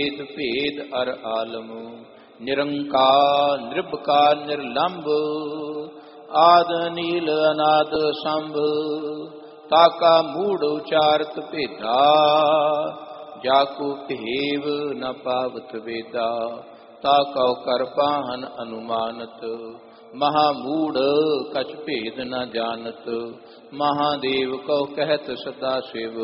ਭੇਦ ਅਰ ਆਲਮ, ਨਿਰੰਕਾਰ ਨਿਰਭਕਾਰ ਨਿਰਲੰਭ, ਆਦ ਨੀਲ ਅਨਾਦ ਸੰਭ, ਤਾਕਾ ਮੂੜ ਉਚਾਰਤ ਭੇਦਾ, ਜਾਕੂ ਭੇਵ ਨ ਪਾਵਤ ਵੇਦਾ, ਤਾਕਉ ਕਰ ਪਾਹਨ ਅਨੁਮਾਨਤ, ਮਹਾਮੂੜ ਕਛ ਭੇਦ ਨ ਜਾਣਤ, ਮਹਾਦੇਵ ਕਉ ਕਹਿਤ ਸਦਾ ਸ਼ਿਵ,